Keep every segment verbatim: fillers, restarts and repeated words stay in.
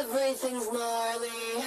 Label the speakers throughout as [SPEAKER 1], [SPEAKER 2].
[SPEAKER 1] Everything's gnarly.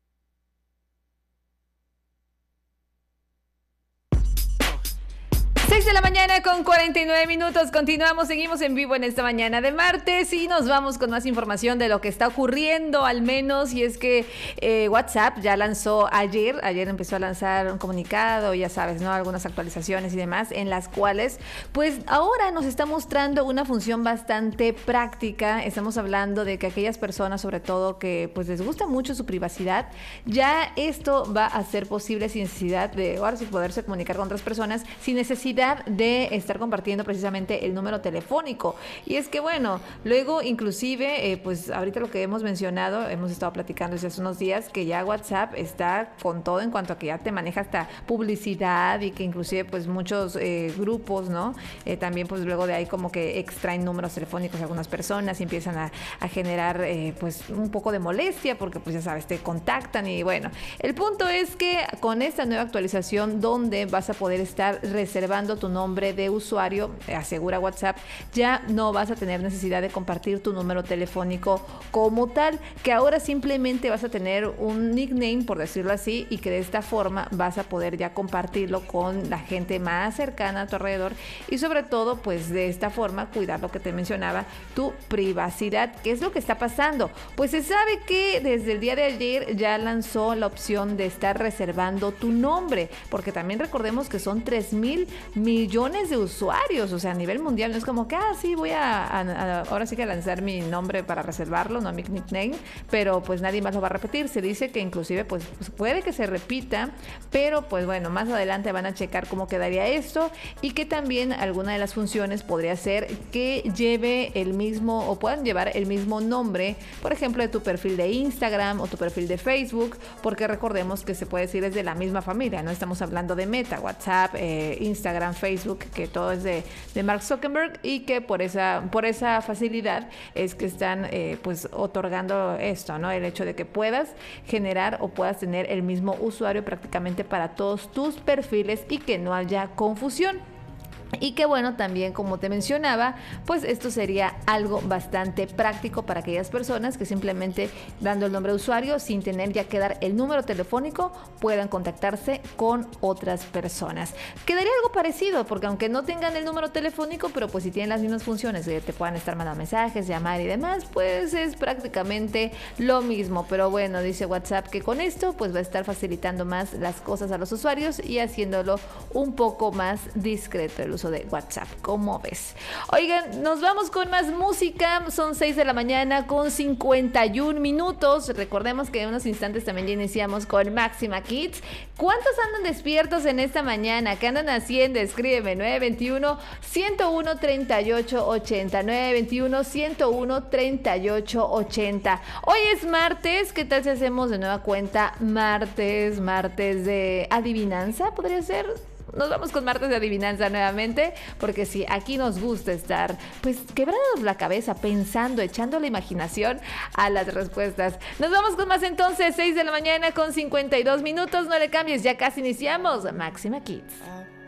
[SPEAKER 2] seis de la mañana con cuarenta y nueve minutos. Continuamos, seguimos en vivo en esta mañana de martes y nos vamos con más información de lo que está ocurriendo al menos. Y es que eh, WhatsApp ya lanzó ayer, ayer empezó a lanzar un comunicado, ya sabes, ¿no? Algunas actualizaciones y demás, en las cuales pues ahora nos está mostrando una función bastante práctica. Estamos hablando de que aquellas personas, sobre todo que pues les gusta mucho su privacidad, ya esto va a ser posible sin necesidad de ahora sí poderse comunicar con otras personas, sin necesidad de estar compartiendo precisamente el número telefónico. Y es que bueno, luego inclusive eh, pues ahorita lo que hemos mencionado, hemos estado platicando desde hace unos días que ya WhatsApp está con todo en cuanto a que ya te maneja hasta publicidad y que inclusive pues muchos eh, grupos, ¿no? Eh, también pues luego de ahí como que extraen números telefónicos a algunas personas y empiezan a, a generar eh, pues un poco de molestia porque pues ya sabes, te contactan y bueno, el punto es que con esta nueva actualización donde vas a poder estar reservando tu nombre de usuario, asegura WhatsApp, ya no vas a tener necesidad de compartir tu número telefónico como tal, que ahora simplemente vas a tener un nickname, por decirlo así, y que de esta forma vas a poder ya compartirlo con la gente más cercana a tu alrededor y sobre todo, pues de esta forma cuidar lo que te mencionaba, tu privacidad. ¿Qué es lo que está pasando? Pues se sabe que desde el día de ayer ya lanzó la opción de estar reservando tu nombre, porque también recordemos que son tres mil millones de usuarios, o sea, a nivel mundial. No es como que, ah, sí, voy a, a, a ahora sí que lanzar mi nombre para reservarlo, no mi nickname, pero pues nadie más lo va a repetir. Se dice que inclusive pues, pues puede que se repita, pero pues bueno, más adelante van a checar cómo quedaría esto y que también alguna de las funciones podría ser que lleve el mismo o puedan llevar el mismo nombre, por ejemplo, de tu perfil de Instagram o tu perfil de Facebook, porque recordemos que se puede decir es de la misma familia, no estamos hablando de Meta, WhatsApp, eh, Instagram, Facebook, que todo es de, de Mark Zuckerberg y que por esa, por esa facilidad es que están eh, pues otorgando esto, ¿no? El hecho de que puedas generar o puedas tener el mismo usuario prácticamente para todos tus perfiles y que no haya confusión. Y que bueno, también como te mencionaba, pues esto sería algo bastante práctico para aquellas personas que simplemente dando el nombre de usuario sin tener ya que dar el número telefónico puedan contactarse con otras personas. Quedaría algo parecido porque aunque no tengan el número telefónico, pero pues si tienen las mismas funciones que te puedan estar mandando mensajes, llamar y demás, pues es prácticamente lo mismo. Pero bueno, dice WhatsApp que con esto pues va a estar facilitando más las cosas a los usuarios y haciéndolo un poco más discreto el uso de WhatsApp. ¿Cómo ves? Oigan, nos vamos con más música. Son seis de la mañana con cincuenta y un minutos. Recordemos que en unos instantes también ya iniciamos con Máxima Kids. ¿Cuántos andan despiertos en esta mañana? ¿Qué andan haciendo? Escríbeme nueve dos uno, uno uno uno, tres ocho ocho cero, nueve dos uno, uno uno uno, tres ocho ocho cero. Hoy es martes. ¿Qué tal si hacemos de nueva cuenta martes, martes de adivinanza? ¿Podría ser? Nos vamos con martes de adivinanza nuevamente, porque sí, aquí nos gusta estar pues quebrándonos la cabeza, pensando, echando la imaginación a las respuestas. Nos vamos con más entonces, seis de la mañana con cincuenta y dos minutos, no le cambies, ya casi iniciamos Máxima Kids.